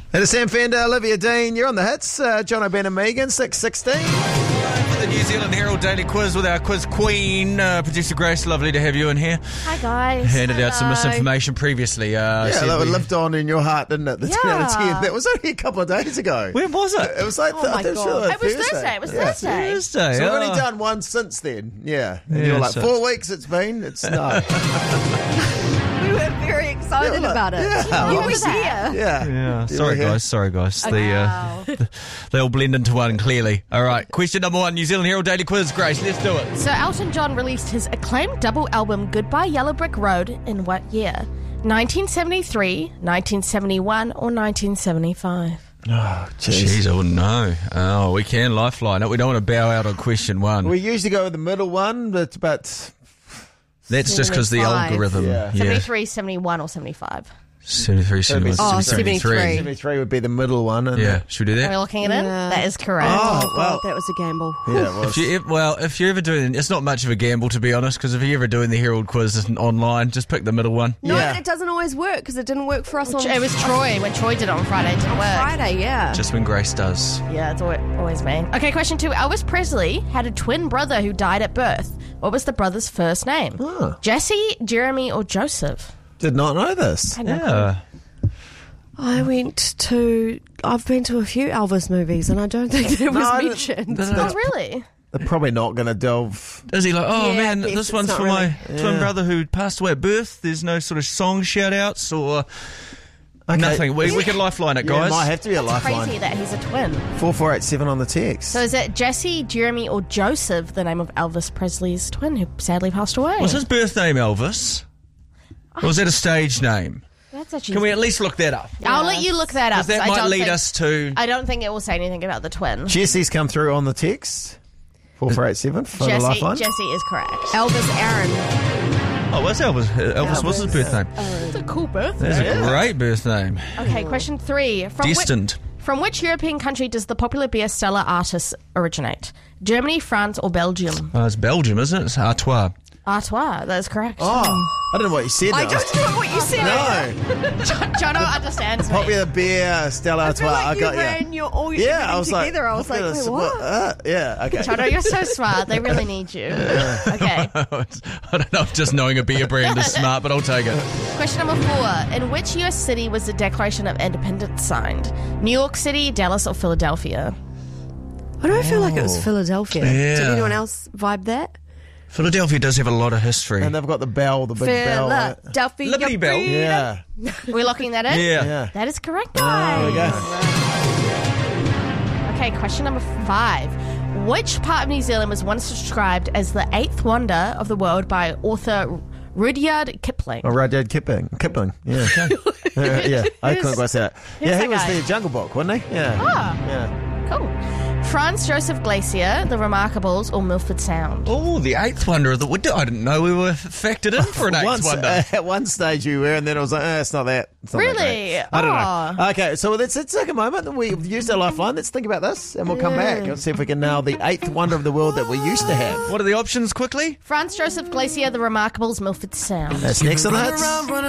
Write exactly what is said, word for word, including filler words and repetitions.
And it's Sam Fender, Olivia Dean. You're on the hits. Uh, John O'Brien and Megan, six sixteen. The New Zealand Herald Daily Quiz with our quiz queen, uh, producer Grace. Lovely to have you in here. Hi, guys. Handed Hello. out some misinformation previously. Uh, Yeah, said that we- lived on in your heart, didn't it? The Yeah. ten out of ten. That was only a couple of days ago. When was it? It was like Oh th- my I think God. sure, It was Thursday. It was Yeah. Thursday. Thursday. So we've oh. only done one since then. Yeah. And Yeah, you're like, so- four weeks it's been. It's no. We were very excited Yeah, about it. yeah. You What were was that? here. Yeah. Yeah, You sorry were here. guys, sorry guys. The, uh, Wow. they all blend into one clearly. All right, question number one, New Zealand Herald Daily Quiz. Grace, let's do it. So Elton John released his acclaimed double album Goodbye Yellow Brick Road in what year? nineteen seventy-three, nineteen seventy-one, or nineteen seventy-five? Oh, jeez. Jeez, I wouldn't know. Oh, we can lifeline it. We don't want to bow out on question one. We usually go with the middle one, but, but That's just because the seventy-five. algorithm. Yeah. seventy-three, seventy-one, or seventy-five? seventy-three, seventy-one, Oh, seventy-three. seventy-three would be the middle one. And Yeah, should we do Are we that? looking it in? Yeah. That is correct. Oh, Oh, well. God, that was a gamble. Yeah, it was. If you, well, if you're ever doing, it's not much of a gamble to be honest, because if you're ever doing the Herald Quiz online, just pick the middle one. No, Yeah. it doesn't always work because it didn't work for us on It was Troy. When Troy did it on Friday, it didn't work. Friday, yeah. Just when Grace does. Yeah, it's always, always me. Okay, question two. Elvis Presley had a twin brother who died at birth. What was the brother's first name? Oh. Jesse, Jeremy, or Joseph? Did not know this. I know. Yeah. I went to, I've been to a few Elvis movies and I don't think that was I don't- mentioned. Oh, really? They're probably not going to delve. Is he like, oh Yeah, man, I guess this it's one's not for really- my twin Yeah. brother who passed away at birth. There's no sort of song shout outs or Okay. nothing. We, we can lifeline it, Yeah, it guys. might have to be a Crazy lifeline. that he's a twin. four four eight seven on the text. So is it Jesse, Jeremy, or Joseph, the name of Elvis Presley's twin who sadly passed away? Was his birth name Elvis? Or was that a stage name? That's actually. Can we at least look that up? I'll let you look that up. Because that I might don't lead think, us to... I don't think it will say anything about the twin. Jesse's come through on the text. four four eight seven for the Jesse, lifeline. Jesse is correct. Elvis Aaron. Oh, what's Elvis? Uh, Elvis, what's his birth name? It's a cool birth. That's a great birth name. Okay, question three. From which, Destined. from which European country does the popular beer Stella Artois originate? Germany, France, or Belgium? Oh, it's Belgium, isn't it? It's Artois. Artois, that is correct. Oh, I don't know what you said. I though. don't know what you said. No. Jono understands me. Popular beer, Stella I feel Artois. like I you got ran you. your all your Yeah, everything I was like, together. I was like, I'm wait, gonna- what? uh, yeah, okay. Jono, you're so smart. They really need you. Okay. I don't know if just knowing a beer brand is smart, but I'll take it. Question number four. In which U S city was the Declaration of Independence signed? New York City, Dallas, or Philadelphia? I don't feel like it was Oh. Philadelphia. Yeah. Did anyone else vibe that? Philadelphia does have a lot of history. And they've got the bell, the big bell. right? Philadelphia. Liberty Bell. freedom. Yeah. Are we locking that in? Yeah. Yeah. That is correct, There we guys. go. Okay, question number five. Which part of New Zealand was once described as the eighth wonder of the world by author Rudyard Kipling? Oh, Rudyard Kipling. Kipling. Yeah. Uh, yeah. I couldn't quite say that. Yeah, that he was guy? the Jungle Book, wasn't he? Yeah. Ah. Yeah. Cool. Franz Joseph Glacier, The Remarkables, or Milford Sound? Oh, the eighth wonder of the... I didn't know we were factored in for an eighth Once, wonder. uh, at one stage you were, and then I was like, eh, it's not that. It's not that Really? great. I don't Oh. know. Okay, so let's, let's take a moment. We've used our lifeline. Let's think about this, and we'll come back and see if we can nail the eighth wonder of the world that we used to have. What are the options quickly? Franz Joseph Glacier, The Remarkables, Milford Sound. That's next on the hits.